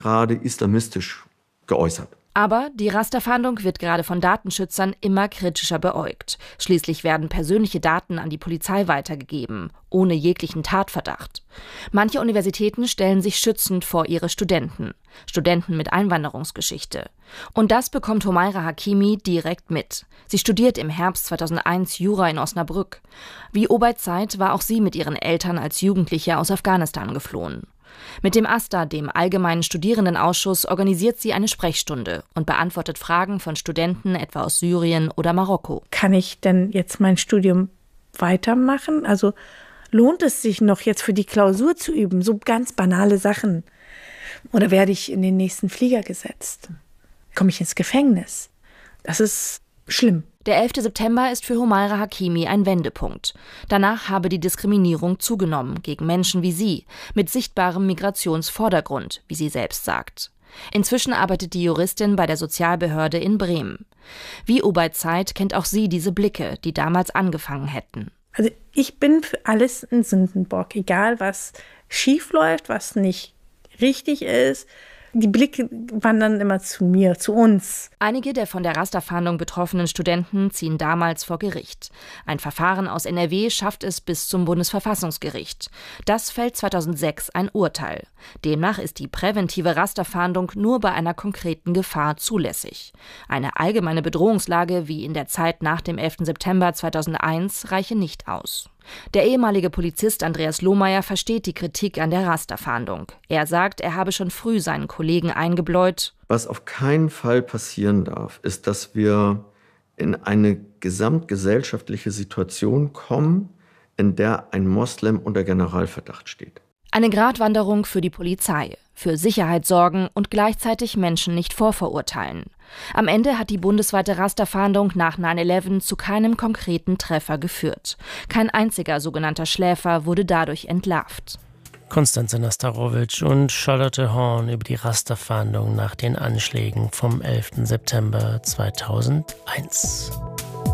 gerade islamistisch geäußert. Aber die Rasterfahndung wird gerade von Datenschützern immer kritischer beäugt. Schließlich werden persönliche Daten an die Polizei weitergegeben, ohne jeglichen Tatverdacht. Manche Universitäten stellen sich schützend vor ihre Studenten mit Einwanderungsgeschichte. Und das bekommt Humaira Hakimi direkt mit. Sie studiert im Herbst 2001 Jura in Osnabrück. Wie Obaid Said war auch sie mit ihren Eltern als Jugendliche aus Afghanistan geflohen. Mit dem AStA, dem Allgemeinen Studierendenausschuss, organisiert sie eine Sprechstunde und beantwortet Fragen von Studenten etwa aus Syrien oder Marokko. Kann ich denn jetzt mein Studium weitermachen? Also lohnt es sich noch jetzt für die Klausur zu üben? So ganz banale Sachen. Oder werde ich in den nächsten Flieger gesetzt? Komme ich ins Gefängnis? Das ist schlimm. Der 11. September ist für Humaira Hakimi ein Wendepunkt. Danach habe die Diskriminierung zugenommen gegen Menschen wie sie, mit sichtbarem Migrationsvordergrund, wie sie selbst sagt. Inzwischen arbeitet die Juristin bei der Sozialbehörde in Bremen. Wie Obaid Said kennt auch sie diese Blicke, die damals angefangen hätten. Also ich bin für alles ein Sündenbock, egal was schief läuft, was nicht richtig ist. Die Blicke wandern immer zu mir, zu uns. Einige der von der Rasterfahndung betroffenen Studenten ziehen damals vor Gericht. Ein Verfahren aus NRW schafft es bis zum Bundesverfassungsgericht. Das fällt 2006 ein Urteil. Demnach ist die präventive Rasterfahndung nur bei einer konkreten Gefahr zulässig. Eine allgemeine Bedrohungslage wie in der Zeit nach dem 11. September 2001 reiche nicht aus. Der ehemalige Polizist Andreas Lohmeier versteht die Kritik an der Rasterfahndung. Er sagt, er habe schon früh seinen Kollegen eingebläut. Was auf keinen Fall passieren darf, ist, dass wir in eine gesamtgesellschaftliche Situation kommen, in der ein Moslem unter Generalverdacht steht. Eine Gratwanderung für die Polizei, für Sicherheit sorgen und gleichzeitig Menschen nicht vorverurteilen. Am Ende hat die bundesweite Rasterfahndung nach 9/11 zu keinem konkreten Treffer geführt. Kein einziger sogenannter Schläfer wurde dadurch entlarvt. Konstanze Nastarovic und Charlotte Horn über die Rasterfahndung nach den Anschlägen vom 11. September 2001.